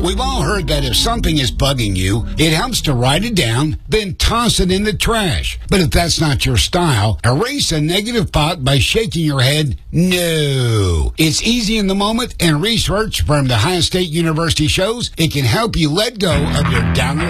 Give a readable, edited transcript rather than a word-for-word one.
We've all heard that if something is bugging you, it helps to write it down, then toss it in the trash. But if that's not your style, erase a negative thought by shaking your head no. It's easy in the moment, and research from the Ohio State University shows it can help you let go of your downer